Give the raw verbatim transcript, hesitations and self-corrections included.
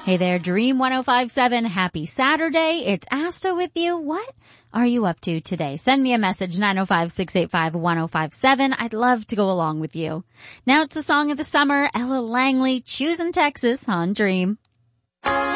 Hey there, Dream one oh five point seven. Happy Saturday. It's Asta with you. What are you up to today? Send me a message, nine oh five, six eight five, one oh five seven. I'd love to go along with you. Now it's the song of the summer, Ella Langley, Choosing Texas on Dream.